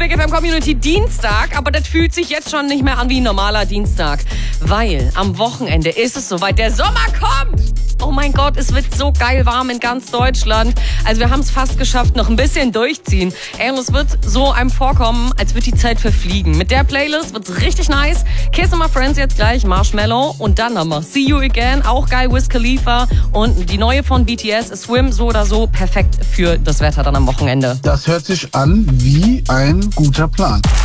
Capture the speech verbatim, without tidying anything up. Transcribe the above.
Big F M Community Dienstag, aber das fühlt sich jetzt schon nicht mehr an wie ein normaler Dienstag, weil am Wochenende ist es soweit, der Sommer kommt. Oh mein Gott, es wird so geil warm in ganz Deutschland. Also wir haben es fast geschafft, noch ein bisschen durchziehen. Ey, und es wird so einem vorkommen, als wird die Zeit verfliegen. Mit der Playlist wird's richtig nice. Kiss My Friends jetzt gleich, Marshmallow und dann nochmal See You Again, auch geil, Wiz Khalifa und die neue von B T S, Swim, so oder so, perfekt für das Wetter dann am Wochenende. Das hört sich an wie ein guter Plan.